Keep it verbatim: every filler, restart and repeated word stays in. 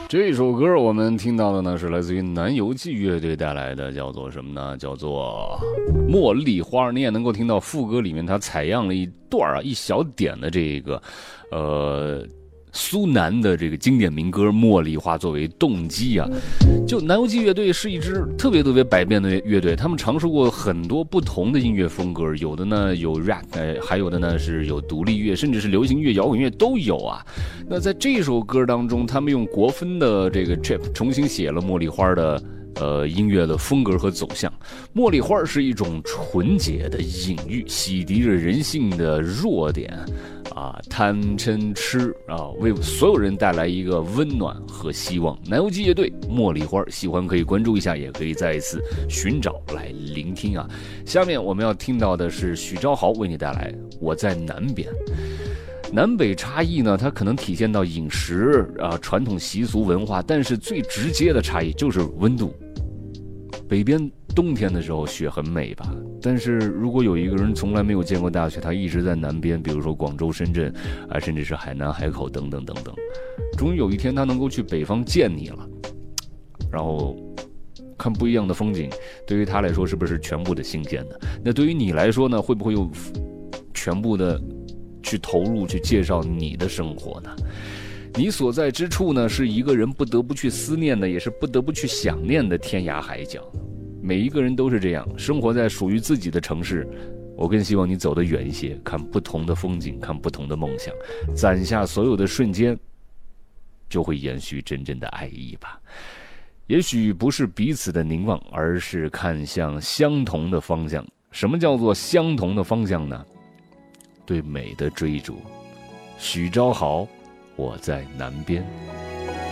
这首歌我们听到的呢是来自于南游记乐队带来的，叫做什么呢？叫做茉莉花。你也能够听到副歌里面它采样了一段啊一小点的这个呃苏南的这个经典民歌《茉莉花》作为动机啊。就南游记乐队是一支特别特别百变的乐队，他们尝试过很多不同的音乐风格，有的呢有 rap， 还有的呢是有独立乐，甚至是流行乐、摇滚乐都有啊。那在这首歌当中，他们用国分的这个 chip 重新写了茉莉花的呃，音乐的风格和走向。茉莉花是一种纯洁的隐喻，洗涤着人性的弱点啊，贪嗔痴啊，为所有人带来一个温暖和希望。南游记乐队茉莉花，喜欢可以关注一下，也可以再一次寻找来聆听啊。下面我们要听到的是许昭豪为你带来我在南边。南北差异呢，它可能体现到饮食啊、传统习俗文化，但是最直接的差异就是温度。北边冬天的时候雪很美吧，但是如果有一个人从来没有见过大雪，他一直在南边，比如说广州、深圳啊，甚至是海南、海口等等等等，终于有一天他能够去北方见你了，然后看不一样的风景，对于他来说是不是全部的新鲜的？那对于你来说呢，会不会有全部的去投入去介绍你的生活呢？你所在之处呢，是一个人不得不去思念的，也是不得不去想念的天涯海角。每一个人都是这样，生活在属于自己的城市。我更希望你走得远一些，看不同的风景，看不同的梦想，攒下所有的瞬间，就会延续真正的爱意吧。也许不是彼此的凝望，而是看向相同的方向。什么叫做相同的方向呢？对美的追逐。许昭豪，我在南边。